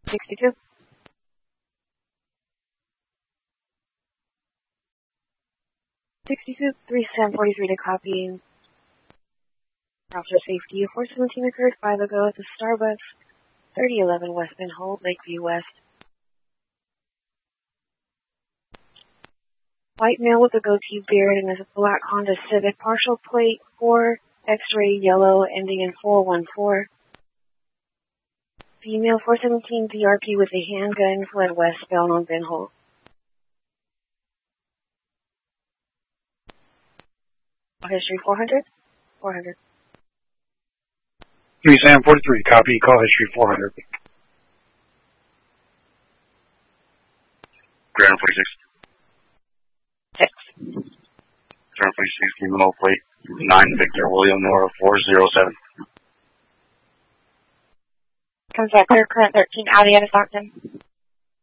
62. 62, 3743 to copy. Officer safety, 417 occurred 5 ago at the Starbucks, 3011 West Bend Holt, Lakeview West. White male with a goatee beard and a black Honda Civic, partial plate 4, X-ray yellow, ending in 414. Female 417 DRP with a handgun fled westbound on Ben Holt. History 400? 400. 3 Sam 43, copy, call history 400. Ground 46. 6. Ground 46, criminal plate 9 Victor William Nora 407. Comes back clear, current 13, Audi out of Stockton.